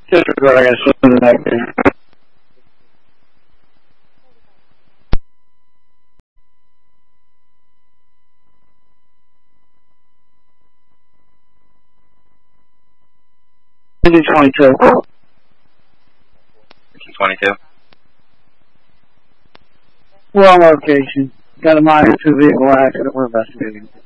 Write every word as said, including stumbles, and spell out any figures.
Disregard, I gotta swim it back there. Engine twenty-two. Engine twenty-two. We're on location. Got a minor two vehicle accident we're investigating.